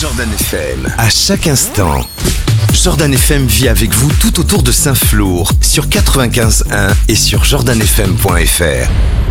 Jordan FM, à chaque instant. Jordan FM vit avec vous tout autour de Saint-Flour, sur 95.1 et sur jordanfm.fr.